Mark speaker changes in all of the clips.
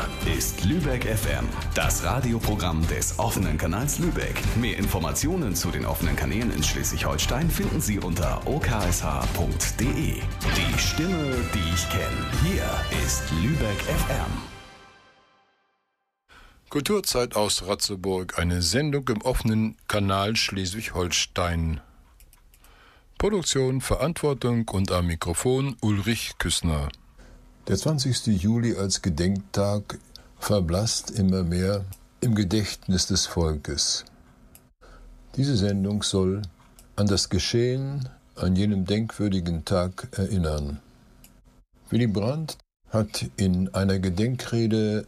Speaker 1: ist Lübeck FM, das Radioprogramm des offenen Kanals Lübeck. Mehr Informationen zu den offenen Kanälen in Schleswig-Holstein finden Sie unter oksh.de. Die Stimme, die ich kenne. Hier ist Lübeck FM.
Speaker 2: Kulturzeit aus Ratzeburg, eine Sendung im offenen Kanal Schleswig-Holstein. Produktion, Verantwortung und am Mikrofon Ulrich Küssner. Der 20. Juli als Gedenktag verblasst immer mehr im Gedächtnis des Volkes. Diese Sendung soll an das Geschehen an jenem denkwürdigen Tag erinnern. Willy Brandt hat in einer Gedenkrede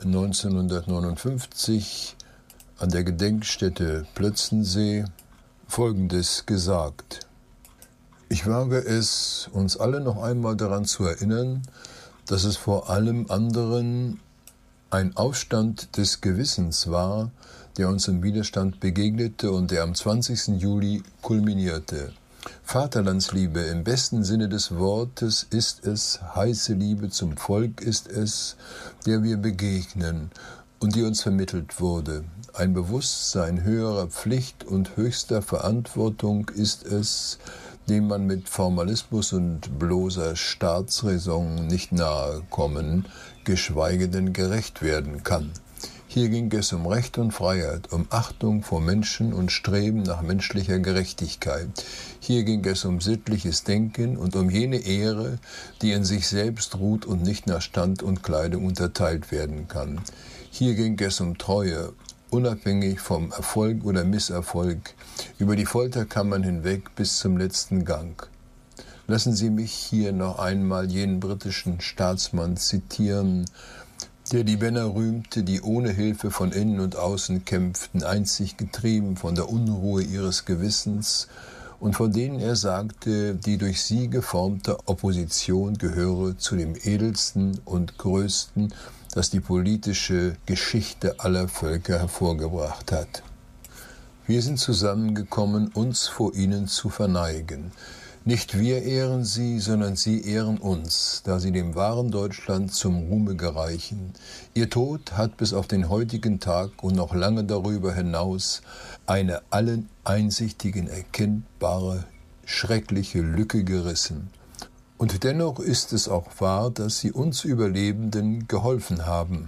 Speaker 2: 1959 an der Gedenkstätte Plötzensee Folgendes gesagt: Ich wage es, uns alle noch einmal daran zu erinnern, dass es vor allem anderen ein Aufstand des Gewissens war, der uns im Widerstand begegnete und der am 20. Juli kulminierte. Vaterlandsliebe im besten Sinne des Wortes ist es, heiße Liebe zum Volk ist es, der wir begegnen und die uns vermittelt wurde. Ein Bewusstsein höherer Pflicht und höchster Verantwortung ist es, dem man mit Formalismus und bloßer Staatsräson nicht nahe kommen, geschweige denn gerecht werden kann. Hier ging es um Recht und Freiheit, um Achtung vor Menschen und Streben nach menschlicher Gerechtigkeit. Hier ging es um sittliches Denken und um jene Ehre, die in sich selbst ruht und nicht nach Stand und Kleidung unterteilt werden kann. Hier ging es um Treue, unabhängig vom Erfolg oder Misserfolg, über die Folterkammern hinweg bis zum letzten Gang. Lassen Sie mich hier noch einmal jenen britischen Staatsmann zitieren, der die Männer rühmte, die ohne Hilfe von innen und außen kämpften, einzig getrieben von der Unruhe ihres Gewissens, und von denen er sagte, die durch sie geformte Opposition gehöre zu dem edelsten und größten, das die politische Geschichte aller Völker hervorgebracht hat. Wir sind zusammengekommen, uns vor ihnen zu verneigen. Nicht wir ehren sie, sondern sie ehren uns, da sie dem wahren Deutschland zum Ruhme gereichen. Ihr Tod hat bis auf den heutigen Tag und noch lange darüber hinaus eine allen Einsichtigen erkennbare, schreckliche Lücke gerissen. Und dennoch ist es auch wahr, dass sie uns Überlebenden geholfen haben.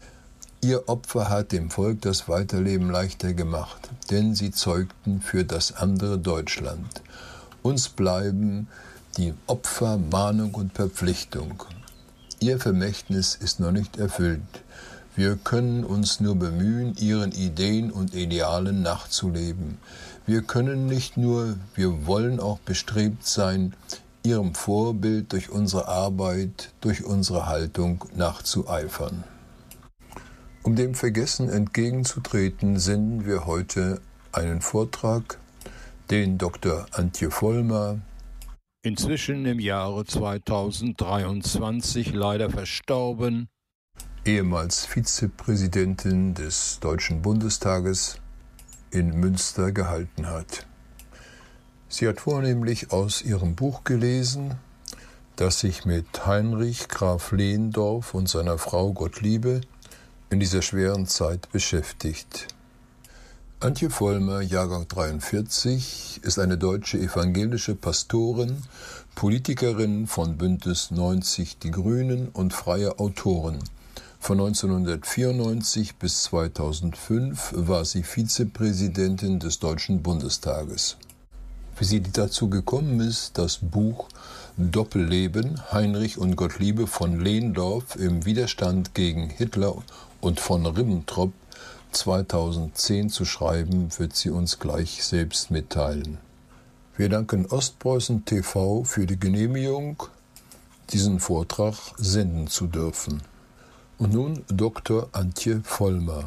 Speaker 2: Ihr Opfer hat dem Volk das Weiterleben leichter gemacht, denn sie zeugten für das andere Deutschland. Uns bleiben die Opfer, Mahnung und Verpflichtung. Ihr Vermächtnis ist noch nicht erfüllt. Wir können uns nur bemühen, ihren Ideen und Idealen nachzuleben. Wir können nicht nur, wir wollen auch bestrebt sein, ihrem Vorbild durch unsere Arbeit, durch unsere Haltung nachzueifern. Um dem Vergessen entgegenzutreten, senden wir heute einen Vortrag, den Dr. Antje Vollmer, inzwischen im Jahre 2023 leider verstorben, ehemals Vizepräsidentin des Deutschen Bundestages, in Münster gehalten hat. Sie hat vornehmlich aus ihrem Buch gelesen, das sich mit Heinrich Graf Lehndorff und seiner Frau Gottliebe in dieser schweren Zeit beschäftigt. Antje Vollmer, Jahrgang 43, ist eine deutsche evangelische Pastorin, Politikerin von Bündnis 90 Die Grünen und freie Autorin. Von 1994 bis 2005 war sie Vizepräsidentin des Deutschen Bundestages. Wie sie dazu gekommen ist, das Buch Doppelleben, Heinrich und Gottliebe von Lehndorff im Widerstand gegen Hitler und von Ribbentrop 2010 zu schreiben, wird sie uns gleich selbst mitteilen. Wir danken Ostpreußen TV für die Genehmigung, diesen Vortrag senden zu dürfen. Und nun Dr. Antje Vollmer.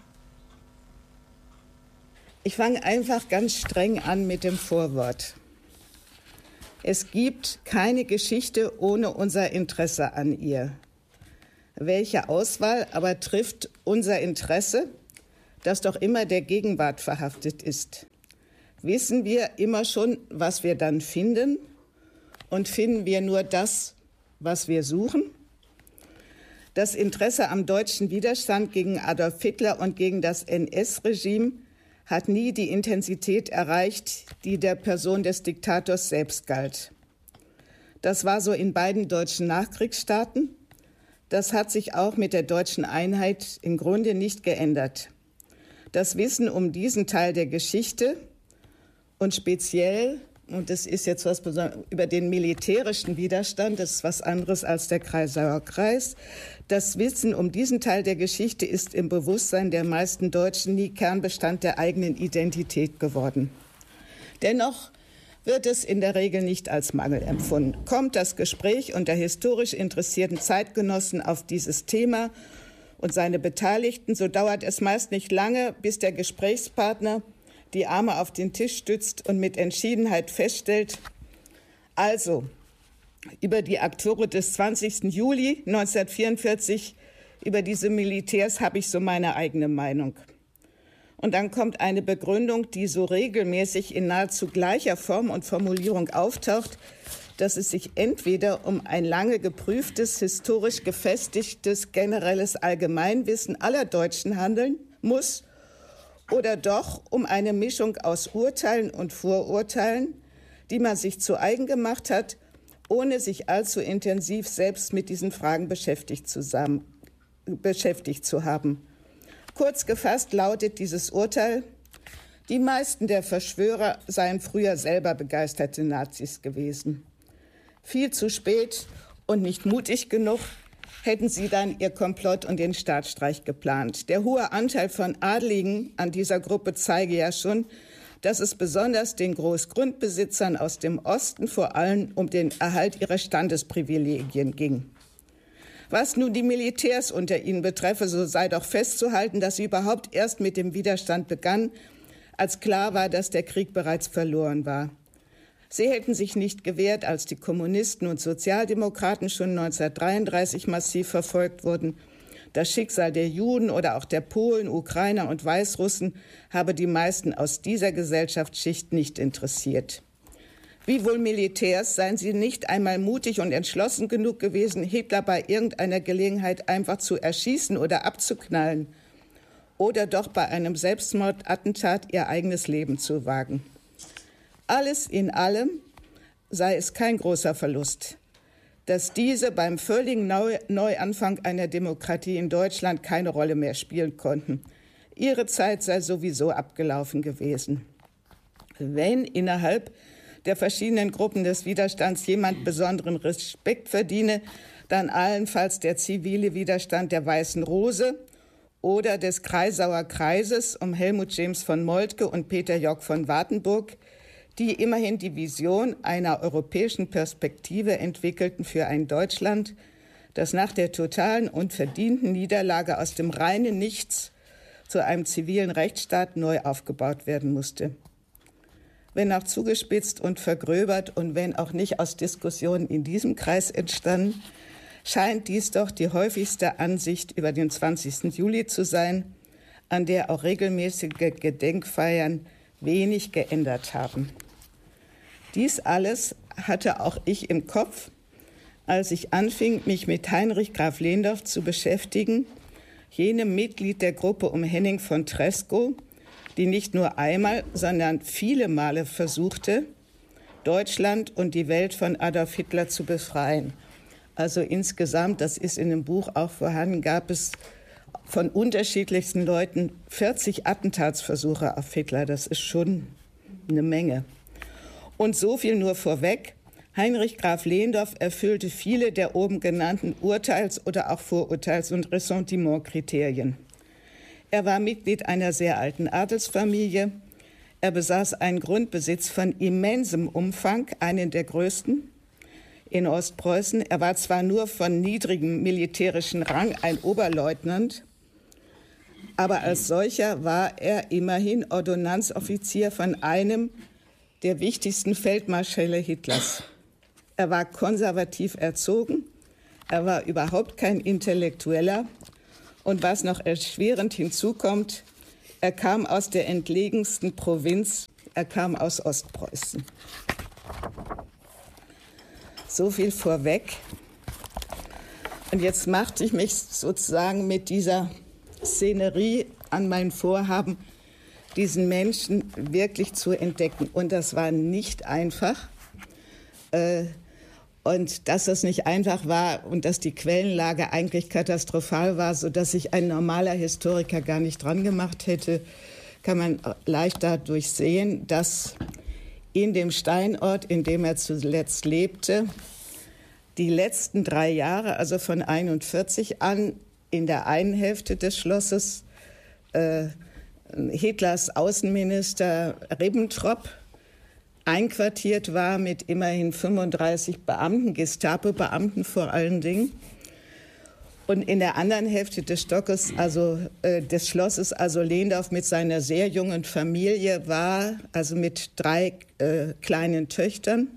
Speaker 3: Ich fange einfach ganz streng an mit dem Vorwort. Es gibt keine Geschichte ohne unser Interesse an ihr. Welche Auswahl aber trifft unser Interesse, das doch immer der Gegenwart verhaftet ist? Wissen wir immer schon, was wir dann finden? Und finden wir nur das, was wir suchen? Das Interesse am deutschen Widerstand gegen Adolf Hitler und gegen das NS-Regime hat nie die Intensität erreicht, die der Person des Diktators selbst galt. Das war so in beiden deutschen Nachkriegsstaaten. Das hat sich auch mit der deutschen Einheit im Grunde nicht geändert. Das Wissen um diesen Teil der Geschichte und speziell, und das ist jetzt was Besonderes, über den militärischen Widerstand, das ist was anderes als der Kreisauer Kreis. Das Wissen um diesen Teil der Geschichte ist im Bewusstsein der meisten Deutschen nie Kernbestand der eigenen Identität geworden. Dennoch wird es in der Regel nicht als Mangel empfunden. Kommt das Gespräch unter historisch interessierten Zeitgenossen auf dieses Thema und seine Beteiligten, so dauert es meist nicht lange, bis der Gesprächspartner die Arme auf den Tisch stützt und mit Entschiedenheit feststellt, also über die Akteure des 20. Juli 1944, über diese Militärs habe ich so meine eigene Meinung. Und dann kommt eine Begründung, die so regelmäßig in nahezu gleicher Form und Formulierung auftaucht, dass es sich entweder um ein lange geprüftes, historisch gefestigtes, generelles Allgemeinwissen aller Deutschen handeln muss oder doch um eine Mischung aus Urteilen und Vorurteilen, die man sich zu eigen gemacht hat, ohne sich allzu intensiv selbst mit diesen Fragen beschäftigt zu haben. Kurz gefasst lautet dieses Urteil, die meisten der Verschwörer seien früher selber begeisterte Nazis gewesen. Viel zu spät und nicht mutig genug hätten sie dann ihr Komplott und den Staatsstreich geplant. Der hohe Anteil von Adligen an dieser Gruppe zeige ja schon, dass es besonders den Großgrundbesitzern aus dem Osten vor allem um den Erhalt ihrer Standesprivilegien ging. Was nun die Militärs unter ihnen betreffe, so sei doch festzuhalten, dass sie überhaupt erst mit dem Widerstand begann, als klar war, dass der Krieg bereits verloren war. Sie hätten sich nicht gewehrt, als die Kommunisten und Sozialdemokraten schon 1933 massiv verfolgt wurden. Das Schicksal der Juden oder auch der Polen, Ukrainer und Weißrussen habe die meisten aus dieser Gesellschaftsschicht nicht interessiert. Wie wohl Militärs seien sie nicht einmal mutig und entschlossen genug gewesen, Hitler bei irgendeiner Gelegenheit einfach zu erschießen oder abzuknallen oder doch bei einem Selbstmordattentat ihr eigenes Leben zu wagen. Alles in allem sei es kein großer Verlust, dass diese beim völligen Neuanfang einer Demokratie in Deutschland keine Rolle mehr spielen konnten. Ihre Zeit sei sowieso abgelaufen gewesen. Wenn innerhalb der verschiedenen Gruppen des Widerstands jemand besonderen Respekt verdiene, dann allenfalls der zivile Widerstand der Weißen Rose oder des Kreisauer Kreises um Helmut James von Moltke und Peter Jock von Wartenburg, die immerhin die Vision einer europäischen Perspektive entwickelten für ein Deutschland, das nach der totalen und verdienten Niederlage aus dem reinen Nichts zu einem zivilen Rechtsstaat neu aufgebaut werden musste. Wenn auch zugespitzt und vergröbert und wenn auch nicht aus Diskussionen in diesem Kreis entstanden, scheint dies doch die häufigste Ansicht über den 20. Juli zu sein, an der auch regelmäßige Gedenkfeiern wenig geändert haben. Dies alles hatte auch ich im Kopf, als ich anfing, mich mit Heinrich Graf Lehndorff zu beschäftigen, jenem Mitglied der Gruppe um Henning von Tresckow, die nicht nur einmal, sondern viele Male versuchte, Deutschland und die Welt von Adolf Hitler zu befreien. Also insgesamt, das ist in dem Buch auch vorhanden, gab es von unterschiedlichsten Leuten 40 Attentatsversuche auf Hitler. Das ist schon eine Menge. Und so viel nur vorweg. Heinrich Graf Lehndorff erfüllte viele der oben genannten Urteils- oder auch Vorurteils- und Ressentimentkriterien. Er war Mitglied einer sehr alten Adelsfamilie. Er besaß einen Grundbesitz von immensem Umfang, einen der größten in Ostpreußen. Er war zwar nur von niedrigem militärischen Rang, ein Oberleutnant, aber als solcher war er immerhin Ordonnanzoffizier von einem der wichtigsten Feldmarschälle Hitlers. Er war konservativ erzogen, er war überhaupt kein Intellektueller und was noch erschwerend hinzukommt, er kam aus der entlegensten Provinz, er kam aus Ostpreußen. So viel vorweg. Und jetzt machte ich mich sozusagen mit dieser Szenerie an mein Vorhaben, diesen Menschen wirklich zu entdecken. Und das war nicht einfach. Und dass das nicht einfach war und dass die Quellenlage eigentlich katastrophal war, sodass sich ein normaler Historiker gar nicht dran gemacht hätte, kann man leicht dadurch sehen, dass in dem Steinort, in dem er zuletzt lebte, die letzten 3 Jahre, also von 1941 an, in der einen Hälfte des Schlosses Hitlers Außenminister Ribbentrop einquartiert war mit immerhin 35 Beamten, Gestapo-Beamten vor allen Dingen. Und in der anderen Hälfte des des Schlosses, also Lehndorff mit seiner sehr jungen Familie war, also mit 3 kleinen Töchtern.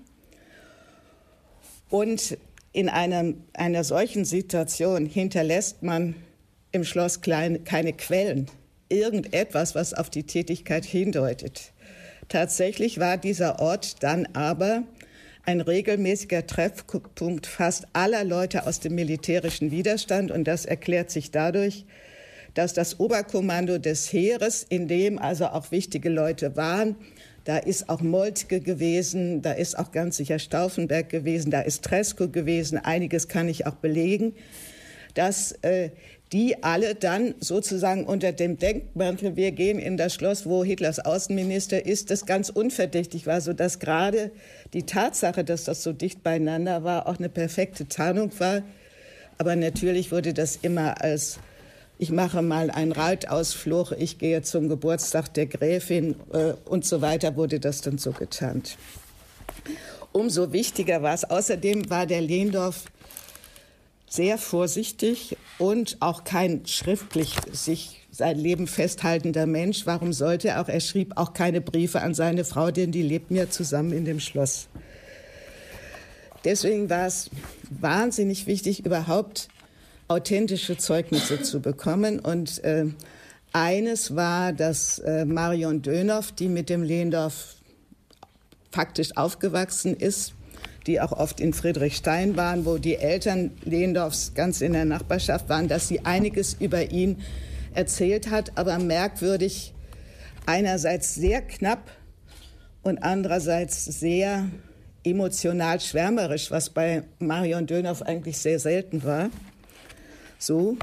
Speaker 3: Und in einer solchen Situation hinterlässt man im Schloss keine Quellen, irgendetwas, was auf die Tätigkeit hindeutet. Tatsächlich war dieser Ort dann aber ein regelmäßiger Treffpunkt fast aller Leute aus dem militärischen Widerstand. Und das erklärt sich dadurch, dass das Oberkommando des Heeres, in dem also auch wichtige Leute waren, da ist auch Moltke gewesen, da ist auch ganz sicher Stauffenberg gewesen, da ist Tresckow gewesen, einiges kann ich auch belegen, dass die alle dann sozusagen unter dem Denkmantel, wir gehen in das Schloss, wo Hitlers Außenminister ist, das ganz unverdächtig war, sodass gerade die Tatsache, dass das so dicht beieinander war, auch eine perfekte Tarnung war. Aber natürlich wurde das immer als, ich mache mal einen Reitausflug, ich gehe zum Geburtstag der Gräfin und so weiter, wurde das dann so getarnt. Umso wichtiger war es. Außerdem war der Lehndorff sehr vorsichtig und auch kein schriftlich sich sein Leben festhaltender Mensch. Warum sollte er auch? Er schrieb auch keine Briefe an seine Frau, denn die lebten ja zusammen in dem Schloss. Deswegen war es wahnsinnig wichtig, überhaupt authentische Zeugnisse zu bekommen. Und eines war, dass Marion Dönhoff, die mit dem Lehndorff faktisch aufgewachsen ist, die auch oft in Friedrichstein waren, wo die Eltern Lehndorffs ganz in der Nachbarschaft waren, dass sie einiges über ihn erzählt hat, aber merkwürdig, einerseits sehr knapp und andererseits sehr emotional schwärmerisch, was bei Marion Dönhoff eigentlich sehr selten war. So,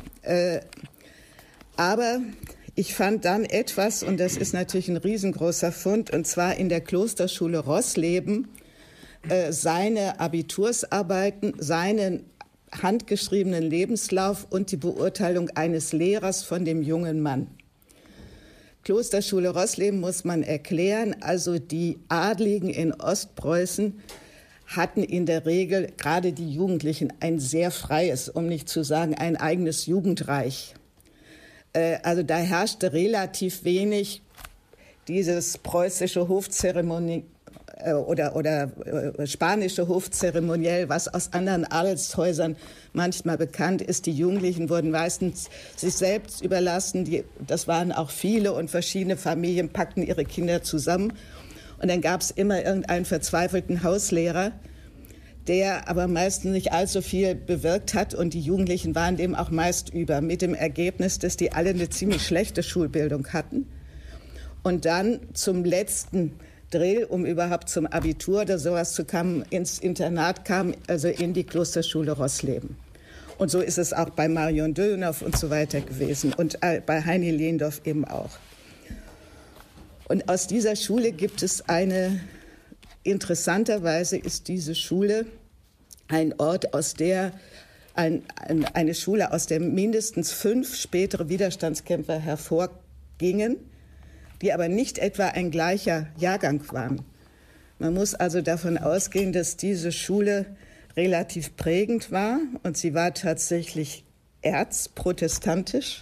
Speaker 3: aber ich fand dann etwas, und das ist natürlich ein riesengroßer Fund, und zwar in der Klosterschule Roßleben, seine Abitursarbeiten, seinen handgeschriebenen Lebenslauf und die Beurteilung eines Lehrers von dem jungen Mann. Klosterschule Roßleben muss man erklären, also die Adligen in Ostpreußen hatten in der Regel, gerade die Jugendlichen, ein sehr freies, um nicht zu sagen ein eigenes Jugendreich. Also da herrschte relativ wenig dieses preußische Hofzeremonie oder spanische Hofzeremoniell, was aus anderen Adelshäusern manchmal bekannt ist. Die Jugendlichen wurden meistens sich selbst überlassen. Das waren auch viele und verschiedene Familien packten ihre Kinder zusammen. Und dann gab es immer irgendeinen verzweifelten Hauslehrer, der aber meistens nicht allzu viel bewirkt hat. Und die Jugendlichen waren dem auch meist über, mit dem Ergebnis, dass die alle eine ziemlich schlechte Schulbildung hatten. Und dann zum letzten Drill, um überhaupt zum Abitur oder sowas zu kommen, ins Internat kam, also in die Klosterschule Roßleben. Und so ist es auch bei Marion Dönhoff und so weiter gewesen und bei Heini Lehndorff eben auch. Und aus dieser Schule gibt es interessanterweise ist diese Schule ein Ort, aus der eine Schule, aus der mindestens 5 spätere Widerstandskämpfer hervorgingen, die aber nicht etwa ein gleicher Jahrgang waren. Man muss also davon ausgehen, dass diese Schule relativ prägend war und sie war tatsächlich erzprotestantisch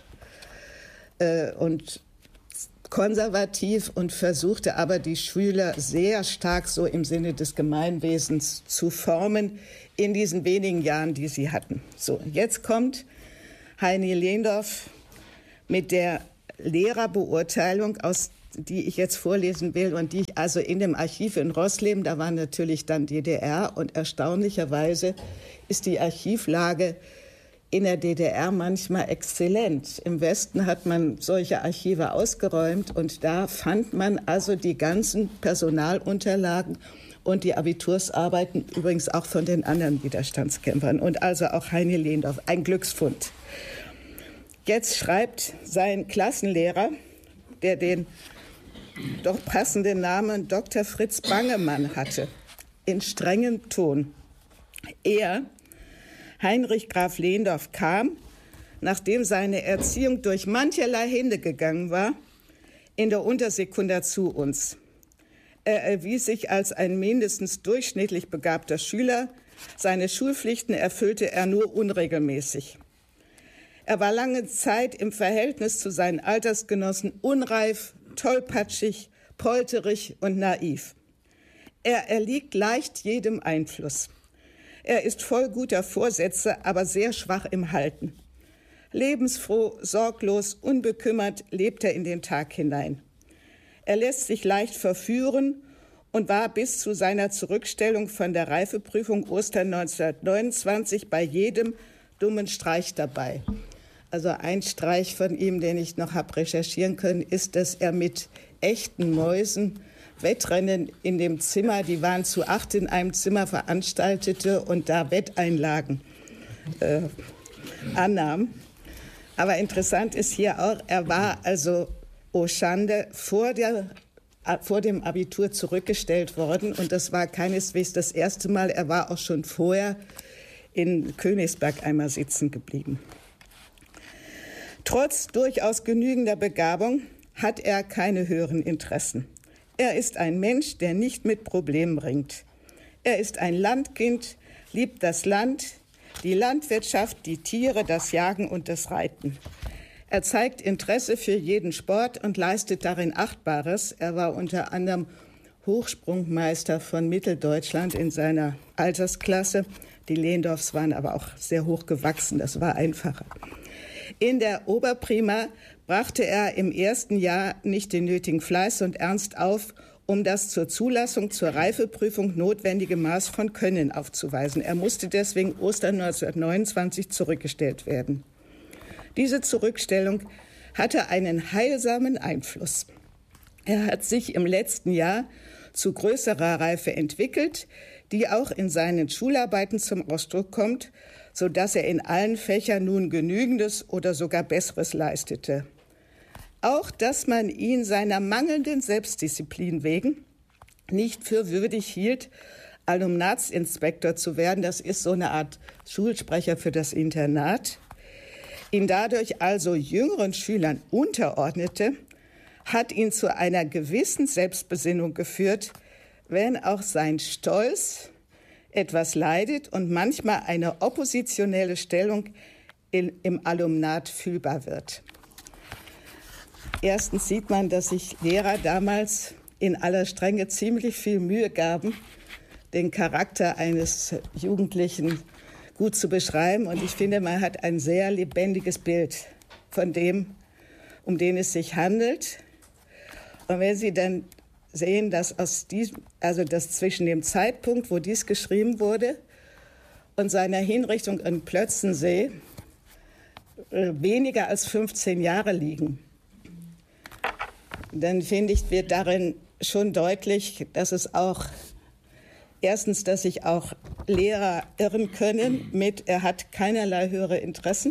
Speaker 3: und konservativ und versuchte aber die Schüler sehr stark so im Sinne des Gemeinwesens zu formen in diesen wenigen Jahren, die sie hatten. So, jetzt kommt Heini Lehndorff mit der Lehrerbeurteilung, die ich jetzt vorlesen will und die ich also in dem Archiv in Roßleben, da war natürlich dann DDR und erstaunlicherweise ist die Archivlage in der DDR manchmal exzellent. Im Westen hat man solche Archive ausgeräumt und da fand man also die ganzen Personalunterlagen und die Abitursarbeiten, übrigens auch von den anderen Widerstandskämpfern und also auch Heini Lehndorff, ein Glücksfund. Jetzt schreibt sein Klassenlehrer, der den doch passenden Namen Dr. Fritz Bangemann hatte, in strengem Ton. Er, Heinrich Graf Lehndorff, kam, nachdem seine Erziehung durch mancherlei Hände gegangen war, in der Untersekunda zu uns. Er erwies sich als ein mindestens durchschnittlich begabter Schüler. Seine Schulpflichten erfüllte er nur unregelmäßig. Er war lange Zeit im Verhältnis zu seinen Altersgenossen unreif, tollpatschig, polterig und naiv. Er erliegt leicht jedem Einfluss. Er ist voll guter Vorsätze, aber sehr schwach im Halten. Lebensfroh, sorglos, unbekümmert lebt er in den Tag hinein. Er lässt sich leicht verführen und war bis zu seiner Zurückstellung von der Reifeprüfung Ostern 1929 bei jedem dummen Streich dabei. Also ein Streich von ihm, den ich noch habe recherchieren können, ist, dass er mit echten Mäusen Wettrennen in dem Zimmer, die waren zu 8 in einem Zimmer, veranstaltete und da Wetteinlagen annahm. Aber interessant ist hier auch, er war also, oh Schande, vor dem Abitur zurückgestellt worden und das war keineswegs das erste Mal, er war auch schon vorher in Königsberg einmal sitzen geblieben. Trotz durchaus genügender Begabung hat er keine höheren Interessen. Er ist ein Mensch, der nicht mit Problemen ringt. Er ist ein Landkind, liebt das Land, die Landwirtschaft, die Tiere, das Jagen und das Reiten. Er zeigt Interesse für jeden Sport und leistet darin Achtbares. Er war unter anderem Hochsprungmeister von Mitteldeutschland in seiner Altersklasse. Die Lehndorffs waren aber auch sehr hoch gewachsen, das war einfacher. In der Oberprima brachte er im ersten Jahr nicht den nötigen Fleiß und Ernst auf, um das zur Zulassung zur Reifeprüfung notwendige Maß von Können aufzuweisen. Er musste deswegen Ostern 1929 zurückgestellt werden. Diese Zurückstellung hatte einen heilsamen Einfluss. Er hat sich im letzten Jahr zu größerer Reife entwickelt, die auch in seinen Schularbeiten zum Ausdruck kommt, sodass er in allen Fächern nun Genügendes oder sogar Besseres leistete. Auch, dass man ihn seiner mangelnden Selbstdisziplin wegen nicht für würdig hielt, Alumnatsinspektor zu werden, das ist so eine Art Schulsprecher für das Internat, ihn dadurch also jüngeren Schülern unterordnete, hat ihn zu einer gewissen Selbstbesinnung geführt, wenn auch sein Stolz etwas leidet und manchmal eine oppositionelle Stellung im Alumnat fühlbar wird. Erstens sieht man, dass sich Lehrer damals in aller Strenge ziemlich viel Mühe gaben, den Charakter eines Jugendlichen gut zu beschreiben. Und ich finde, man hat ein sehr lebendiges Bild von dem, um den es sich handelt. Und wenn Sie dann sehen, dass dass zwischen dem Zeitpunkt, wo dies geschrieben wurde, und seiner Hinrichtung in Plötzensee weniger als 15 Jahre liegen, dann finde ich, wird darin schon deutlich, dass es auch erstens, dass sich auch Lehrer irren können mit, er hat keinerlei höhere Interessen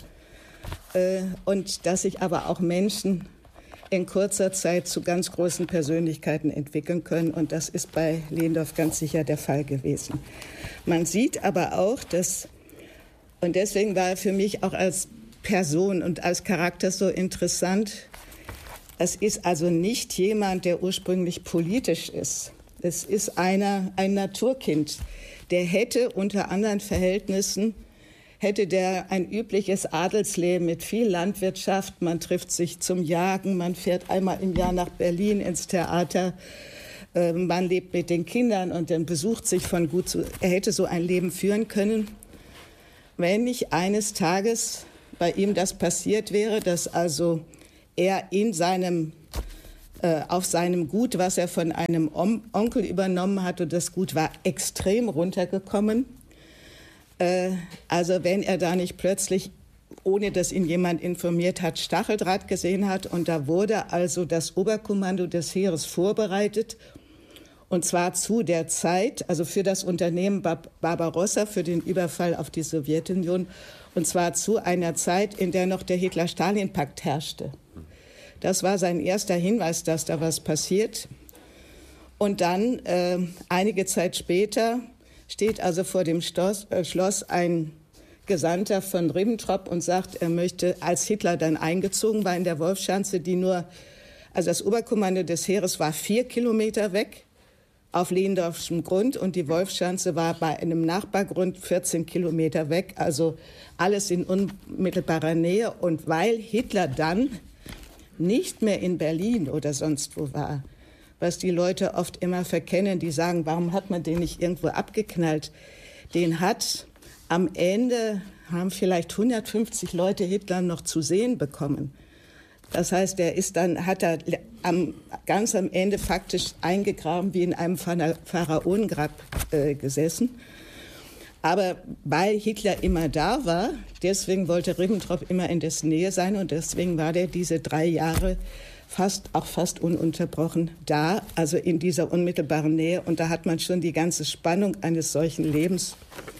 Speaker 3: und dass sich aber auch Menschen in kurzer Zeit zu ganz großen Persönlichkeiten entwickeln können. Und das ist bei Lehndorff ganz sicher der Fall gewesen. Man sieht aber auch, dass, und deswegen war er für mich auch als Person und als Charakter so interessant, es ist also nicht jemand, der ursprünglich politisch ist. Es ist ein Naturkind, der hätte unter anderen Verhältnissen hätte der ein übliches Adelsleben mit viel Landwirtschaft. Man trifft sich zum Jagen, man fährt einmal im Jahr nach Berlin ins Theater, man lebt mit den Kindern und dann besucht sich von gut zu. Er hätte so ein Leben führen können, wenn nicht eines Tages bei ihm das passiert wäre, dass also er in auf seinem Gut, was er von einem Onkel übernommen hatte, das Gut war extrem runtergekommen. Also wenn er da nicht plötzlich, ohne dass ihn jemand informiert hat, Stacheldraht gesehen hat. Und da wurde also das Oberkommando des Heeres vorbereitet. Und zwar zu der Zeit, also für das Unternehmen Barbarossa, für den Überfall auf die Sowjetunion. Und zwar zu einer Zeit, in der noch der Hitler-Stalin-Pakt herrschte. Das war sein erster Hinweis, dass da was passiert. Und dann, einige Zeit später, steht also vor dem Schloss ein Gesandter von Ribbentrop und sagt, er möchte, als Hitler dann eingezogen war in der Wolfschanze, also das Oberkommando des Heeres war 4 Kilometer weg auf Lehndorfschem Grund und die Wolfschanze war bei einem Nachbargrund 14 Kilometer weg, also alles in unmittelbarer Nähe. Und weil Hitler dann nicht mehr in Berlin oder sonst wo war, was die Leute oft immer verkennen, die sagen, warum hat man den nicht irgendwo abgeknallt? Den hat am Ende, haben vielleicht 150 Leute Hitler noch zu sehen bekommen. Das heißt, hat er ganz am Ende faktisch eingegraben wie in einem Pharaonengrab gesessen. Aber weil Hitler immer da war, deswegen wollte Ribbentrop immer in dessen Nähe sein und deswegen war der diese 3 Jahre fast ununterbrochen da, also in dieser unmittelbaren Nähe. Und da hat man schon die ganze Spannung eines solchen Lebens.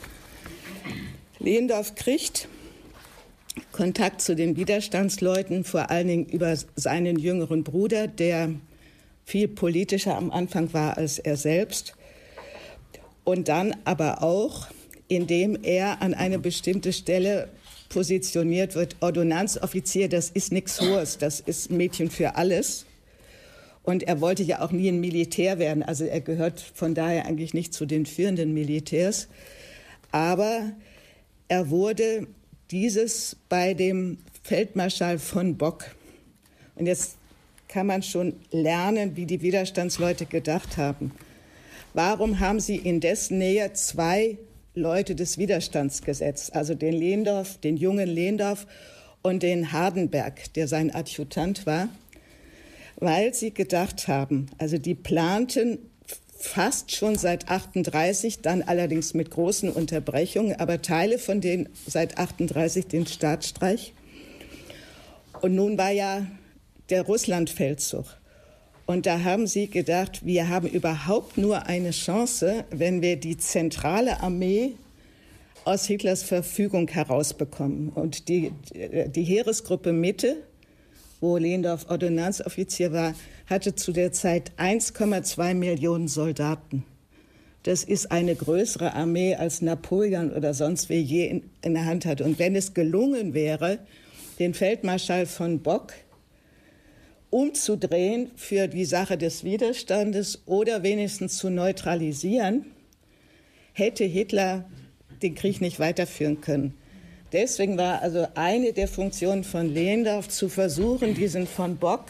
Speaker 3: Lehndorff kriegt Kontakt zu den Widerstandsleuten, vor allen Dingen über seinen jüngeren Bruder, der viel politischer am Anfang war als er selbst. Und dann aber auch, indem er an eine bestimmte Stelle positioniert wird, Ordonnanzoffizier, das ist nichts Hohes, das ist Mädchen für alles. Und er wollte ja auch nie ein Militär werden, also er gehört von daher eigentlich nicht zu den führenden Militärs. Aber er wurde dieses bei dem Feldmarschall von Bock. Und jetzt kann man schon lernen, wie die Widerstandsleute gedacht haben. Warum haben sie in dessen Nähe 2 Leute des Widerstands gesetzt, also den Lehndorff, den jungen Lehndorff und den Hardenberg, der sein Adjutant war, weil sie gedacht haben, also die planten fast schon seit 38, dann allerdings mit großen Unterbrechungen, aber Teile von denen seit 38 den Staatsstreich. Und nun war ja der Russlandfeldzug. Und da haben sie gedacht, wir haben überhaupt nur eine Chance, wenn wir die zentrale Armee aus Hitlers Verfügung herausbekommen. Und die Heeresgruppe Mitte, wo Lehndorff Ordonnanzoffizier war, hatte zu der Zeit 1,2 Millionen Soldaten. Das ist eine größere Armee, als Napoleon oder sonst wer je in der Hand hatte. Und wenn es gelungen wäre, den Feldmarschall von Bock umzudrehen für die Sache des Widerstandes oder wenigstens zu neutralisieren, hätte Hitler den Krieg nicht weiterführen können. Deswegen war also eine der Funktionen von Lehndorff zu versuchen, diesen von Bock,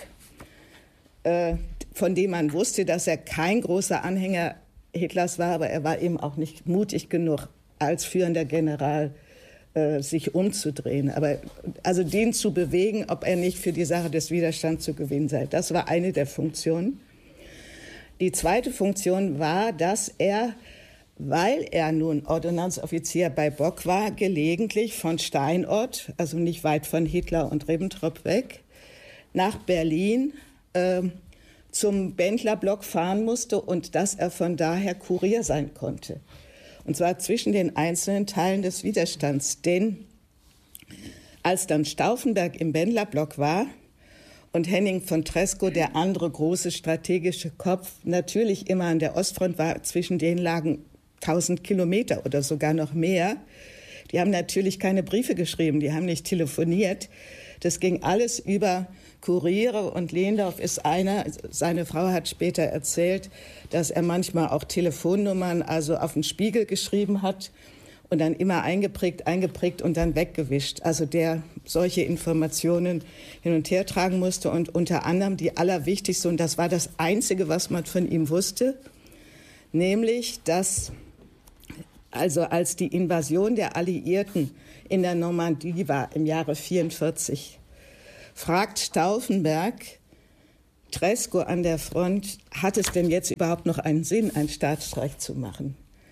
Speaker 3: von dem man wusste, dass er kein großer Anhänger Hitlers war, aber er war eben auch nicht mutig genug, als führender General sich umzudrehen. Aber also den zu bewegen, ob er nicht für die Sache des Widerstands zu gewinnen sei. Das war eine der Funktionen. Die zweite Funktion war, dass er, weil er nun Ordonnanzoffizier bei Bock war, gelegentlich von Steinort, also nicht weit von Hitler und Ribbentrop weg, nach Berlin zum Bendlerblock fahren musste und dass er von daher Kurier sein konnte. Und zwar zwischen den einzelnen Teilen des Widerstands. Denn als dann Stauffenberg im Bendlerblock war und Henning von Tresckow, der andere große strategische Kopf, natürlich immer an der Ostfront war, zwischen denen lagen 1000 Kilometer oder sogar noch mehr. Die haben natürlich keine Briefe geschrieben, die haben nicht telefoniert. Das ging alles über Kuriere und Lehndorff ist einer. Seine Frau hat später erzählt, dass er manchmal auch Telefonnummern also auf den Spiegel geschrieben hat und dann immer eingeprägt und dann weggewischt. Also der solche Informationen hin und her tragen musste und unter anderem die allerwichtigste, und das war das Einzige, was man von ihm wusste, nämlich, dass also als die Invasion der Alliierten in der Normandie war im Jahre 1944, fragt Stauffenberg Tresckow an der Front, hat es denn jetzt überhaupt noch einen Sinn, einen Staatsstreich zu machen?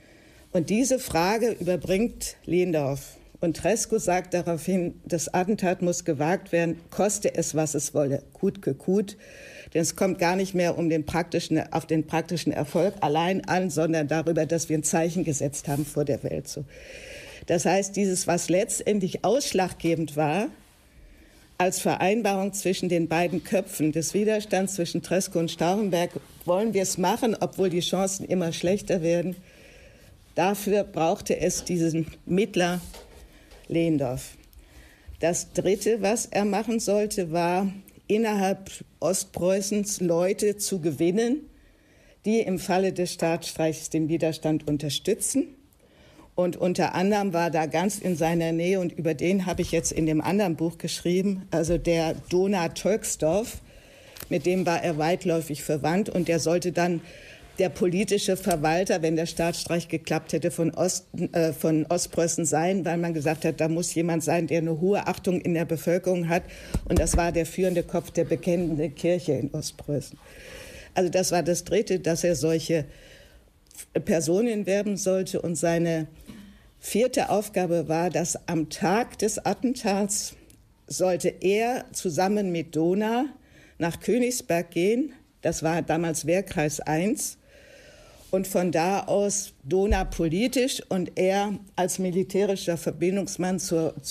Speaker 3: Und diese Frage überbringt Lehndorff. Und Tresckow sagt daraufhin, das Attentat muss gewagt werden, koste es, was es wolle. Kut que kut. Denn es kommt gar nicht mehr auf den praktischen Erfolg allein an, sondern darüber, dass wir ein Zeichen gesetzt haben vor der Welt. So. Das heißt, dieses, was letztendlich ausschlaggebend war, als Vereinbarung zwischen den beiden Köpfen des Widerstands zwischen Tresckow und Stauffenberg, wollen wir es machen, obwohl die Chancen immer schlechter werden. Dafür brauchte es diesen Mittler Lehndorff. Das Dritte, was er machen sollte, war, innerhalb Ostpreußens Leute zu gewinnen, die im Falle des Staatsstreichs den Widerstand unterstützen. Und unter anderem war da ganz in seiner Nähe, und über den habe ich jetzt in dem anderen Buch geschrieben, also der Dohna Tölksdorf, mit dem war er weitläufig verwandt, und der sollte dann der politische Verwalter, wenn der Staatsstreich geklappt hätte, von Ostpreußen sein, weil man gesagt hat, da muss jemand sein, der eine hohe Achtung in der Bevölkerung hat. Und das war der führende Kopf der bekennenden Kirche in Ostpreußen. Also das war das Dritte, dass er solche Personen werben sollte. Und seine vierte Aufgabe war, dass am Tag des Attentats sollte er zusammen mit Dohna nach Königsberg gehen. Das war damals Wehrkreis I. Und von da aus Dohna politisch und er als militärischer Verbindungsmann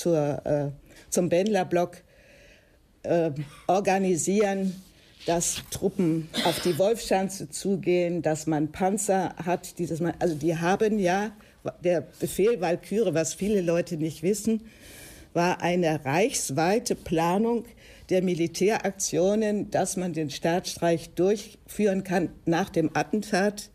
Speaker 3: zum Bendlerblock organisieren, dass Truppen auf die Wolfschanze zugehen, dass man Panzer hat. Also die haben ja, der Befehl Walküre, was viele Leute nicht wissen, war eine reichsweite Planung der Militäraktionen, dass man den Staatsstreich durchführen kann nach dem Attentat,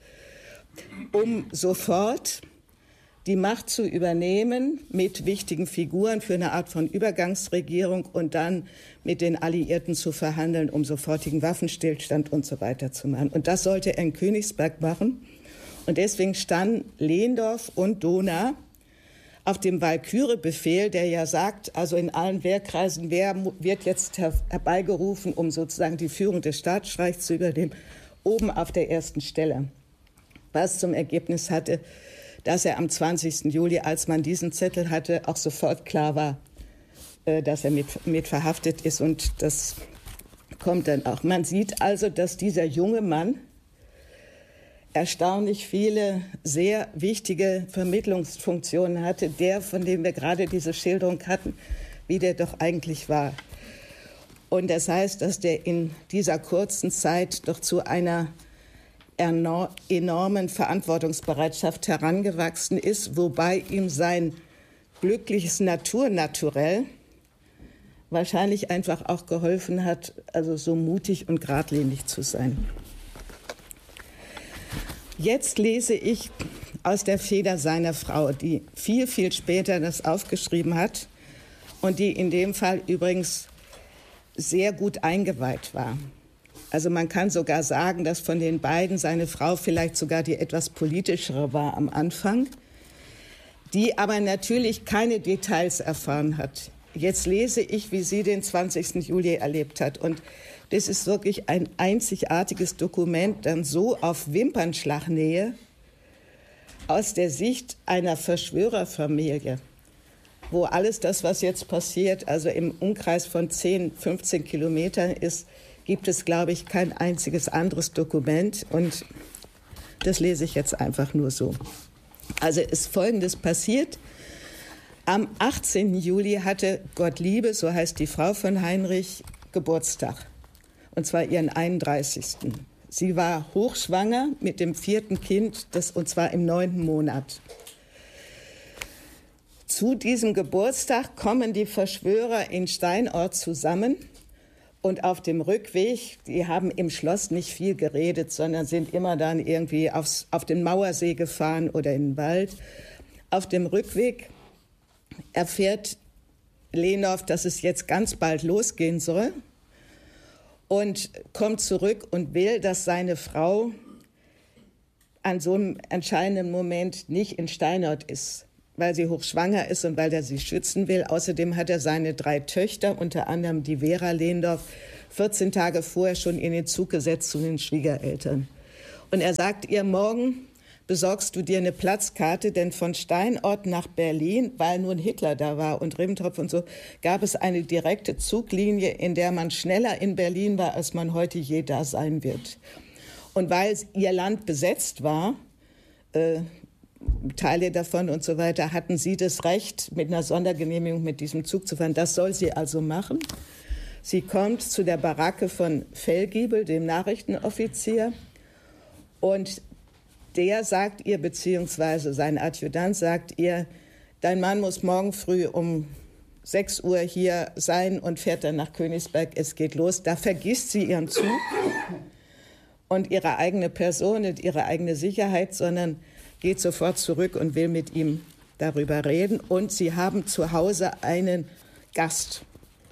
Speaker 3: um sofort die Macht zu übernehmen mit wichtigen Figuren für eine Art von Übergangsregierung und dann mit den Alliierten zu verhandeln, um sofortigen Waffenstillstand und so weiter zu machen. Und das sollte er in Königsberg machen. Und deswegen standen Lehndorff und Dohna auf dem Walküre-Befehl, der ja sagt, also in allen Wehrkreisen, wer wird jetzt herbeigerufen, um sozusagen die Führung des Staatsstreichs zu übernehmen, oben auf der ersten Stelle. Was zum Ergebnis hatte, dass er am 20. Juli, als man diesen Zettel hatte, auch sofort klar war, dass er mit verhaftet ist. Und das kommt dann auch. Man sieht also, dass dieser junge Mann erstaunlich viele sehr wichtige Vermittlungsfunktionen hatte, der, von dem wir gerade diese Schilderung hatten, wie der doch eigentlich war. Und das heißt, dass der in dieser kurzen Zeit doch zu einer enormen Verantwortungsbereitschaft herangewachsen ist, wobei ihm sein glückliches Naturell wahrscheinlich einfach auch geholfen hat, also so mutig und geradlinig zu sein. Jetzt lese ich aus der Feder seiner Frau, die viel, viel später das aufgeschrieben hat und die in dem Fall übrigens sehr gut eingeweiht war. Also man kann sogar sagen, dass von den beiden seine Frau vielleicht sogar die etwas politischere war am Anfang, die aber natürlich keine Details erfahren hat. Jetzt lese ich, wie sie den 20. Juli erlebt hat. Und das ist wirklich ein einzigartiges Dokument, dann so auf Wimpernschlagnähe aus der Sicht einer Verschwörerfamilie, wo alles das, was jetzt passiert, also im Umkreis von 10, 15 Kilometern ist, gibt es, glaube ich, kein einziges anderes Dokument. Und das lese ich jetzt einfach nur so. Also ist Folgendes passiert. Am 18. Juli hatte Gottliebe, so heißt die Frau von Heinrich, Geburtstag. Und zwar ihren 31. Sie war hochschwanger mit dem 4. Kind, und zwar im 9. Monat. Zu diesem Geburtstag kommen die Verschwörer in Steinort zusammen. Und auf dem Rückweg, die haben im Schloss nicht viel geredet, sondern sind immer dann irgendwie auf den Mauersee gefahren oder in den Wald. Auf dem Rückweg erfährt Lehndorff, dass es jetzt ganz bald losgehen soll und kommt zurück und will, dass seine Frau an so einem entscheidenden Moment nicht in Steinort ist, weil sie hochschwanger ist und weil er sie schützen will. Außerdem hat er seine 3 Töchter, unter anderem die Vera Lehndorff, 14 Tage vorher schon in den Zug gesetzt zu den Schwiegereltern. Und er sagt ihr, morgen besorgst du dir eine Platzkarte, denn von Steinort nach Berlin, weil nun Hitler da war und Ribbentrop und so, gab es eine direkte Zuglinie, in der man schneller in Berlin war, als man heute je da sein wird. Und weil ihr Land besetzt war, Teile davon und so weiter, hatten sie das Recht, mit einer Sondergenehmigung mit diesem Zug zu fahren. Das soll sie also machen. Sie kommt zu der Baracke von Fellgiebel, dem Nachrichtenoffizier, und der sagt ihr, beziehungsweise sein Adjutant sagt ihr, dein Mann muss morgen früh um 6 Uhr hier sein und fährt dann nach Königsberg, es geht los. Da vergisst sie ihren Zug und ihre eigene Person und ihre eigene Sicherheit, sondern geht sofort zurück und will mit ihm darüber reden. Und sie haben zu Hause einen Gast.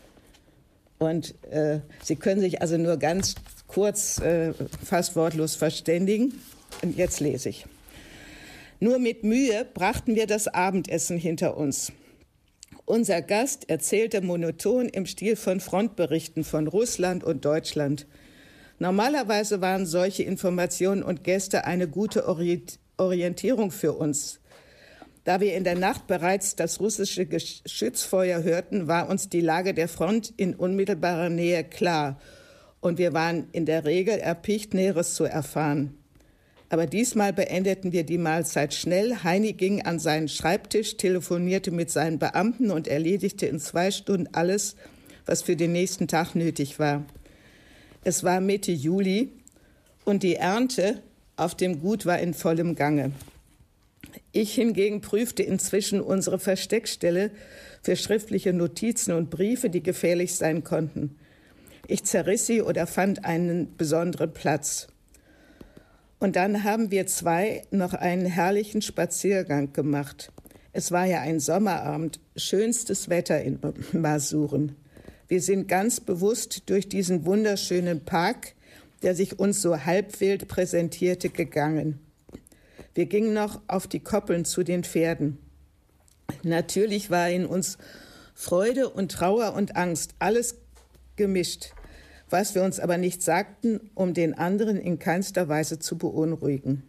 Speaker 3: Und sie können sich also nur ganz kurz, fast wortlos verständigen. Und jetzt lese ich. Nur mit Mühe brachten wir das Abendessen hinter uns. Unser Gast erzählte monoton im Stil von Frontberichten von Russland und Deutschland. Normalerweise waren solche Informationen und Gäste eine gute Orientierung für uns. Da wir in der Nacht bereits das russische Geschützfeuer hörten, war uns die Lage der Front in unmittelbarer Nähe klar. Und wir waren in der Regel erpicht, Näheres zu erfahren. Aber diesmal beendeten wir die Mahlzeit schnell. Heini ging an seinen Schreibtisch, telefonierte mit seinen Beamten und erledigte in 2 Stunden alles, was für den nächsten Tag nötig war. Es war Mitte Juli und die Ernte auf dem Gut war in vollem Gange. Ich hingegen prüfte inzwischen unsere Versteckstelle für schriftliche Notizen und Briefe, die gefährlich sein konnten. Ich zerriss sie oder fand einen besonderen Platz. Und dann haben wir 2 noch einen herrlichen Spaziergang gemacht. Es war ja ein Sommerabend, schönstes Wetter in Masuren. Wir sind ganz bewusst durch diesen wunderschönen Park, der sich uns so halbwild präsentierte, gegangen. Wir gingen noch auf die Koppeln zu den Pferden. Natürlich war in uns Freude und Trauer und Angst, alles gemischt, was wir uns aber nicht sagten, um den anderen in keinster Weise zu beunruhigen.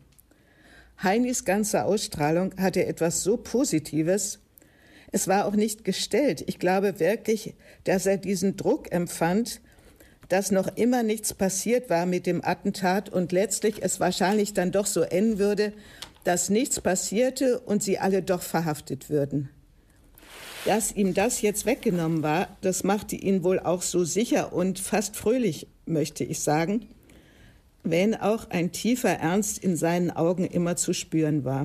Speaker 3: Heinis ganze Ausstrahlung hatte etwas so Positives. Es war auch nicht gestellt. Ich glaube wirklich, dass er diesen Druck empfand, dass noch immer nichts passiert war mit dem Attentat und letztlich es wahrscheinlich dann doch so enden würde, dass nichts passierte und sie alle doch verhaftet würden. Dass ihm das jetzt weggenommen war, das machte ihn wohl auch so sicher und fast fröhlich, möchte ich sagen, wenn auch ein tiefer Ernst in seinen Augen immer zu spüren war.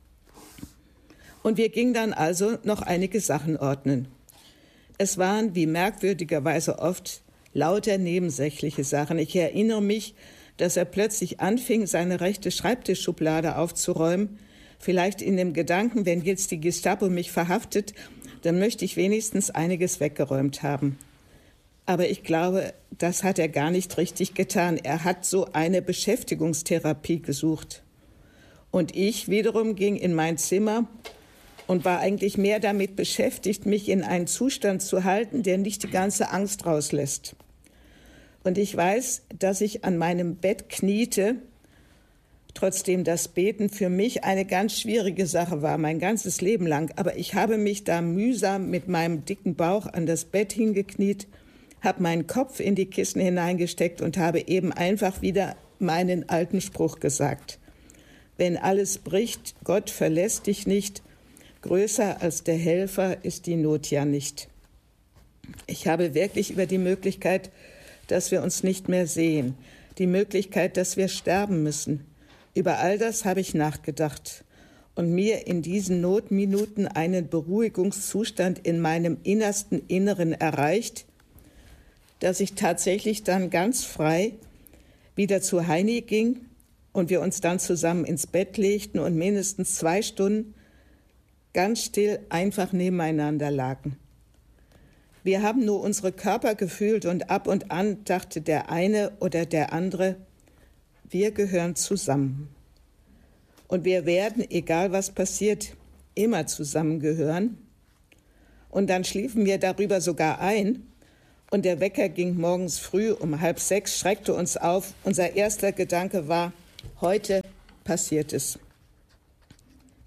Speaker 3: Und wir gingen dann also noch einige Sachen ordnen. Es waren, wie merkwürdigerweise oft, lauter nebensächliche Sachen. Ich erinnere mich, dass er plötzlich anfing, seine rechte Schreibtischschublade aufzuräumen, vielleicht in dem Gedanken, wenn jetzt die Gestapo mich verhaftet, dann möchte ich wenigstens einiges weggeräumt haben. Aber ich glaube, das hat er gar nicht richtig getan. Er hat so eine Beschäftigungstherapie gesucht. Und ich wiederum ging in mein Zimmer und war eigentlich mehr damit beschäftigt, mich in einen Zustand zu halten, der nicht die ganze Angst rauslässt. Und ich weiß, dass ich an meinem Bett kniete, trotzdem das Beten für mich eine ganz schwierige Sache war, mein ganzes Leben lang. Aber ich habe mich da mühsam mit meinem dicken Bauch an das Bett hingekniet, habe meinen Kopf in die Kissen hineingesteckt und habe eben einfach wieder meinen alten Spruch gesagt. Wenn alles bricht, Gott verlässt dich nicht, größer als der Helfer ist die Not ja nicht. Ich habe wirklich über die Möglichkeit, dass wir uns nicht mehr sehen, die Möglichkeit, dass wir sterben müssen. Über all das habe ich nachgedacht und mir in diesen Notminuten einen Beruhigungszustand in meinem innersten Inneren erreicht, dass ich tatsächlich dann ganz frei wieder zu Heini ging und wir uns dann zusammen ins Bett legten und mindestens 2 Stunden ganz still einfach nebeneinander lagen. Wir haben nur unsere Körper gefühlt und ab und an dachte der eine oder der andere, wir gehören zusammen. Und wir werden, egal was passiert, immer zusammengehören. Und dann schliefen wir darüber sogar ein. Und der Wecker ging morgens früh um 5:30, schreckte uns auf. Unser erster Gedanke war, heute passiert es.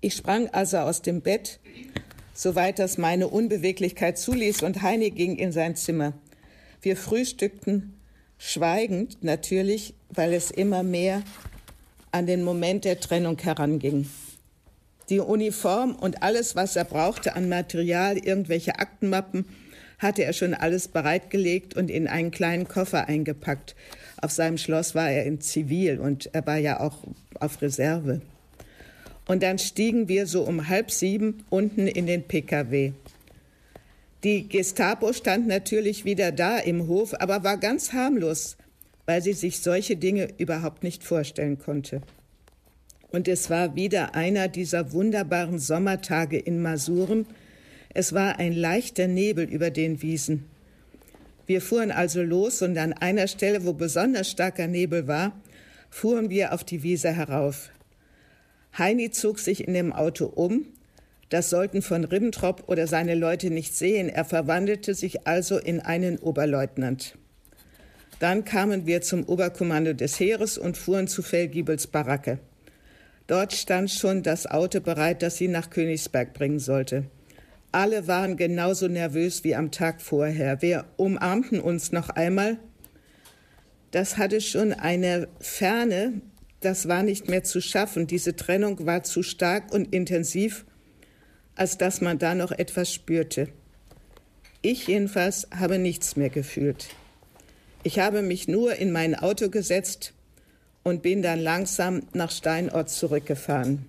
Speaker 3: Ich sprang also aus dem Bett, soweit das meine Unbeweglichkeit zuließ, und Heini ging in sein Zimmer. Wir frühstückten schweigend natürlich, weil es immer mehr an den Moment der Trennung heranging. Die Uniform und alles, was er brauchte an Material, irgendwelche Aktenmappen, hatte er schon alles bereitgelegt und in einen kleinen Koffer eingepackt. Auf seinem Schloss war er in Zivil und er war ja auch auf Reserve. Und dann stiegen wir so um 6:30 unten in den PKW. Die Gestapo stand natürlich wieder da im Hof, aber war ganz harmlos, weil sie sich solche Dinge überhaupt nicht vorstellen konnte. Und es war wieder einer dieser wunderbaren Sommertage in Masuren. Es war ein leichter Nebel über den Wiesen. Wir fuhren also los und an einer Stelle, wo besonders starker Nebel war, fuhren wir auf die Wiese herauf. Heini zog sich in dem Auto um. Das sollten von Ribbentrop oder seine Leute nicht sehen. Er verwandelte sich also in einen Oberleutnant. Dann kamen wir zum Oberkommando des Heeres und fuhren zu Feldgiebels Baracke. Dort stand schon das Auto bereit, das sie nach Königsberg bringen sollte. Alle waren genauso nervös wie am Tag vorher. Wir umarmten uns noch einmal. Das hatte schon eine Ferne, das war nicht mehr zu schaffen. Diese Trennung war zu stark und intensiv, als dass man da noch etwas spürte. Ich jedenfalls habe nichts mehr gefühlt. Ich habe mich nur in mein Auto gesetzt und bin dann langsam nach Steinort zurückgefahren.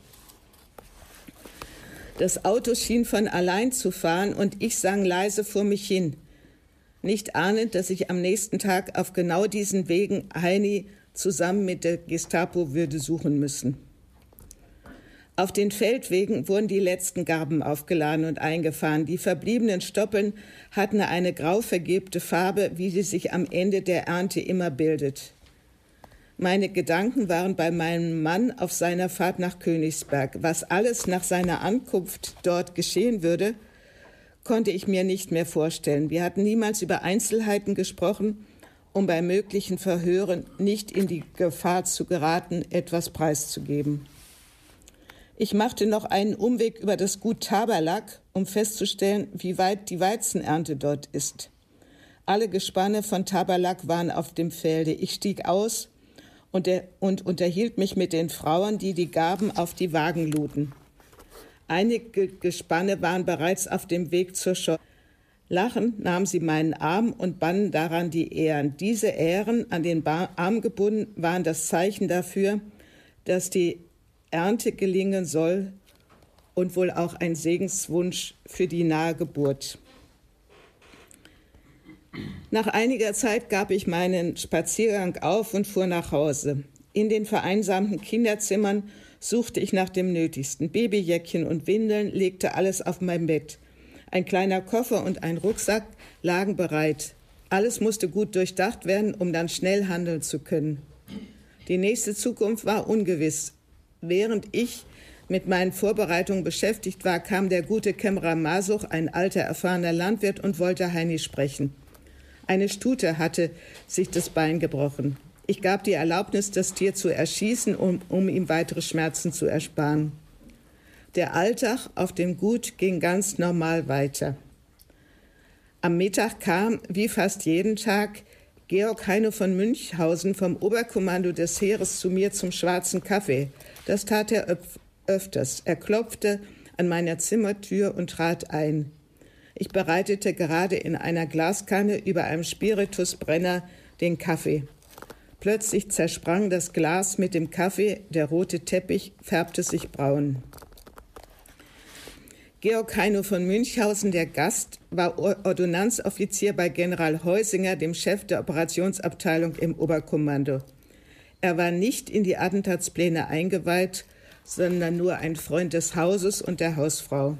Speaker 3: Das Auto schien von allein zu fahren und ich sang leise vor mich hin, nicht ahnend, dass ich am nächsten Tag auf genau diesen Wegen Heini zusammen mit der Gestapo würde suchen müssen. Auf den Feldwegen wurden die letzten Garben aufgeladen und eingefahren. Die verbliebenen Stoppeln hatten eine grau vergilbte Farbe, wie sie sich am Ende der Ernte immer bildet. Meine Gedanken waren bei meinem Mann auf seiner Fahrt nach Königsberg. Was alles nach seiner Ankunft dort geschehen würde, konnte ich mir nicht mehr vorstellen. Wir hatten niemals über Einzelheiten gesprochen, um bei möglichen Verhören nicht in die Gefahr zu geraten, etwas preiszugeben. Ich machte noch einen Umweg über das Gut Taberlack, um festzustellen, wie weit die Weizenernte dort ist. Alle Gespanne von Taberlack waren auf dem Felde. Ich stieg aus und unterhielt mich mit den Frauen, die die Garben auf die Wagen luden. Einige Gespanne waren bereits auf dem Weg zur Scholle. Lachend nahm sie meinen Arm und banden daran die Ähren. Diese Ähren, an den Arm gebunden, waren das Zeichen dafür, dass die Ernte gelingen soll und wohl auch ein Segenswunsch für die nahe Geburt. Nach einiger Zeit gab ich meinen Spaziergang auf und fuhr nach Hause. In den vereinsamten Kinderzimmern suchte ich nach dem Nötigsten. Babyjäckchen und Windeln, legte alles auf mein Bett. Ein kleiner Koffer und ein Rucksack lagen bereit. Alles musste gut durchdacht werden, um dann schnell handeln zu können. Die nächste Zukunft war ungewiss. Während ich mit meinen Vorbereitungen beschäftigt war, kam der gute Kämmerer Masuch, ein alter, erfahrener Landwirt, und wollte Heini sprechen. Eine Stute hatte sich das Bein gebrochen. Ich gab die Erlaubnis, das Tier zu erschießen, um ihm weitere Schmerzen zu ersparen. Der Alltag auf dem Gut ging ganz normal weiter. Am Mittag kam, wie fast jeden Tag, Georg Heino von Münchhausen vom Oberkommando des Heeres zu mir zum schwarzen Kaffee. Das tat er öfters. Er klopfte an meiner Zimmertür und trat ein. Ich bereitete gerade in einer Glaskanne über einem Spiritusbrenner den Kaffee. Plötzlich zersprang das Glas mit dem Kaffee, der rote Teppich färbte sich braun. Georg Heino von Münchhausen, der Gast, war Ordonnanzoffizier bei General Heusinger, dem Chef der Operationsabteilung im Oberkommando. Er war nicht in die Attentatspläne eingeweiht, sondern nur ein Freund des Hauses und der Hausfrau.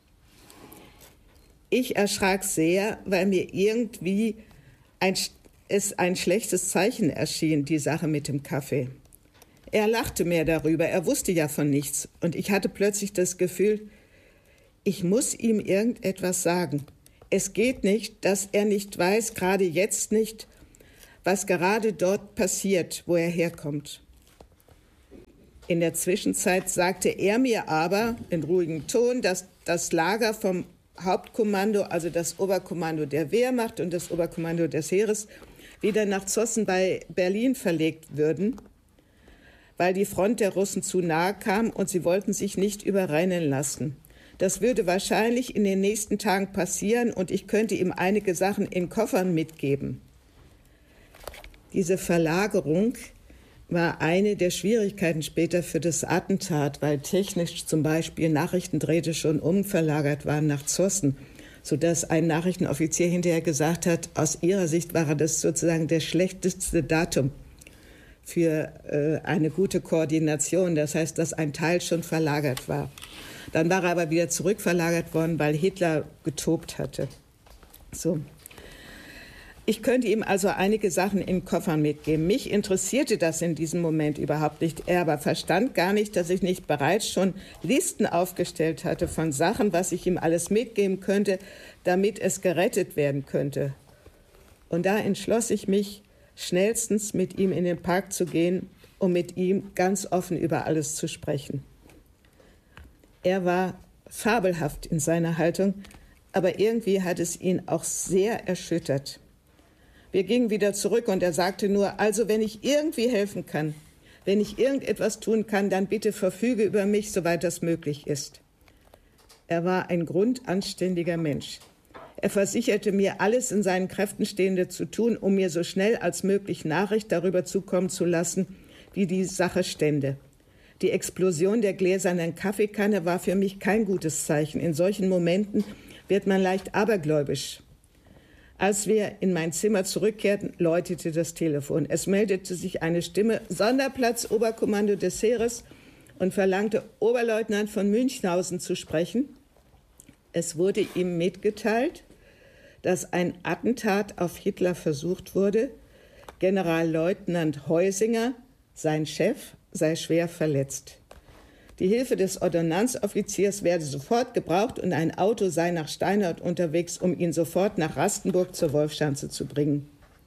Speaker 3: Ich erschrak sehr, weil mir irgendwie es ein schlechtes Zeichen erschien, die Sache mit dem Kaffee. Er lachte mehr darüber, er wusste ja von nichts. Und ich hatte plötzlich das Gefühl, ich muss ihm irgendetwas sagen. Es geht nicht, dass er nicht weiß, gerade jetzt nicht, was gerade dort passiert, wo er herkommt. In der Zwischenzeit sagte er mir aber in ruhigem Ton, dass das Lager vom Hauptkommando, also das Oberkommando der Wehrmacht und das Oberkommando des Heeres, wieder nach Zossen bei Berlin verlegt würden, weil die Front der Russen zu nahe kam und sie wollten sich nicht überrennen lassen. Das würde wahrscheinlich in den nächsten Tagen passieren und ich könnte ihm einige Sachen in Koffern mitgeben. Diese Verlagerung war eine der Schwierigkeiten später für das Attentat, weil technisch zum Beispiel Nachrichtendrähte schon umverlagert waren nach Zossen, sodass ein Nachrichtenoffizier hinterher gesagt hat, aus ihrer Sicht war das sozusagen das schlechteste Datum für eine gute Koordination. Das heißt, dass ein Teil schon verlagert war. Dann war er aber wieder zurückverlagert worden, weil Hitler getobt hatte. So. Ich könnte ihm also einige Sachen in Koffern mitgeben. Mich interessierte das in diesem Moment überhaupt nicht. Er aber verstand gar nicht, dass ich nicht bereits schon Listen aufgestellt hatte von Sachen, was ich ihm alles mitgeben könnte, damit es gerettet werden könnte. Und da entschloss ich mich, schnellstens mit ihm in den Park zu gehen, um mit ihm ganz offen über alles zu sprechen. Er war fabelhaft in seiner Haltung, aber irgendwie hat es ihn auch sehr erschüttert. Wir gingen wieder zurück und er sagte nur, also wenn ich irgendwie helfen kann, wenn ich irgendetwas tun kann, dann bitte verfüge über mich, soweit das möglich ist. Er war ein grundanständiger Mensch. Er versicherte mir, alles in seinen Kräften Stehende zu tun, um mir so schnell als möglich Nachricht darüber zukommen zu lassen, wie die Sache stände. Die Explosion der gläsernen Kaffeekanne war für mich kein gutes Zeichen. In solchen Momenten wird man leicht abergläubisch. Als wir in mein Zimmer zurückkehrten, läutete das Telefon. Es meldete sich eine Stimme, Sonderplatz Oberkommando des Heeres, und verlangte, Oberleutnant von Münchhausen zu sprechen. Es wurde ihm mitgeteilt, dass ein Attentat auf Hitler versucht wurde. Generalleutnant Heusinger, sein Chef, sei schwer verletzt. Die Hilfe des Ordonnanzoffiziers werde sofort gebraucht und ein Auto sei nach Steinhaupt unterwegs, um ihn sofort nach Rastenburg zur Wolfschanze zu bringen.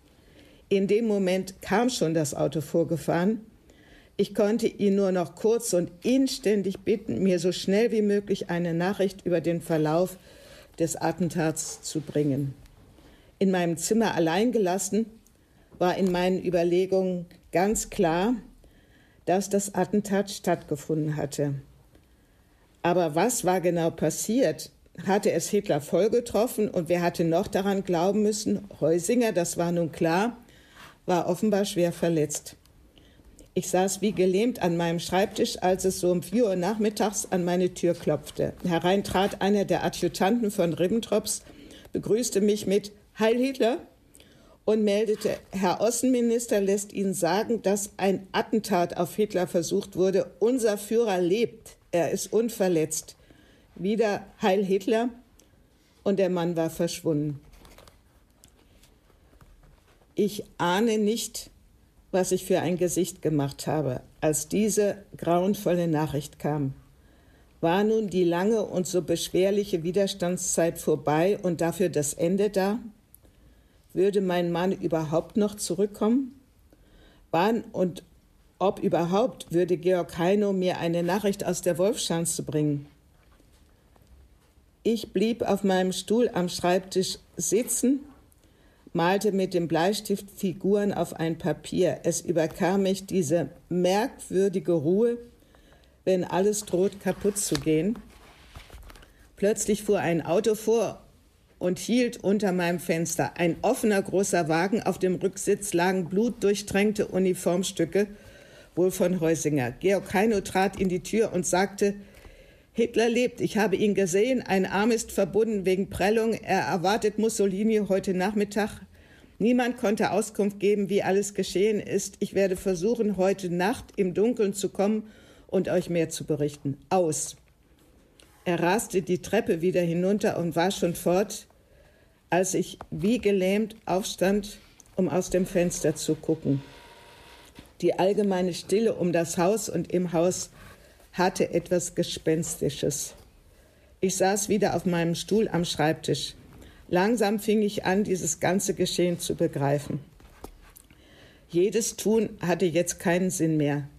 Speaker 3: In dem Moment kam schon das Auto vorgefahren. Ich konnte ihn nur noch kurz und inständig bitten, mir so schnell wie möglich eine Nachricht über den Verlauf des Attentats zu bringen. In meinem Zimmer allein gelassen, war in meinen Überlegungen ganz klar, dass das Attentat stattgefunden hatte. Aber was war genau passiert? Hatte es Hitler voll getroffen und wer hatte noch daran glauben müssen? Heusinger, das war nun klar, war offenbar schwer verletzt. Ich saß wie gelähmt an meinem Schreibtisch, als es so um 4 Uhr nachmittags an meine Tür klopfte. Herein trat einer der Adjutanten von Ribbentrops, begrüßte mich mit Heil Hitler und meldete, Herr Außenminister lässt Ihnen sagen, dass ein Attentat auf Hitler versucht wurde. Unser Führer lebt, er ist unverletzt. Wieder Heil Hitler und der Mann war verschwunden. Ich ahne nicht, was ich für ein Gesicht gemacht habe, als diese grauenvolle Nachricht kam. War nun die lange und so beschwerliche Widerstandszeit vorbei und dafür das Ende da? Würde mein Mann überhaupt noch zurückkommen? Wann und ob überhaupt würde Georg Heino mir eine Nachricht aus der Wolfschanze bringen? Ich blieb auf meinem Stuhl am Schreibtisch sitzen, malte mit dem Bleistift Figuren auf ein Papier. Es überkam mich diese merkwürdige Ruhe, wenn alles droht, kaputt zu gehen. Plötzlich fuhr ein Auto vor und hielt unter meinem Fenster. Ein offener großer Wagen, auf dem Rücksitz lagen blutdurchtränkte Uniformstücke, wohl von Heusinger. Georg Heino trat in die Tür und sagte, Hitler lebt, ich habe ihn gesehen, ein Arm ist verbunden wegen Prellung, er erwartet Mussolini heute Nachmittag. Niemand konnte Auskunft geben, wie alles geschehen ist. Ich werde versuchen, heute Nacht im Dunkeln zu kommen und euch mehr zu berichten. Aus. Er raste die Treppe wieder hinunter und war schon fort, als ich wie gelähmt aufstand, um aus dem Fenster zu gucken. Die allgemeine Stille um das Haus und im Haus hatte etwas Gespenstisches. Ich saß wieder auf meinem Stuhl am Schreibtisch. Langsam fing ich an, dieses ganze Geschehen zu begreifen. Jedes Tun hatte jetzt keinen Sinn mehr.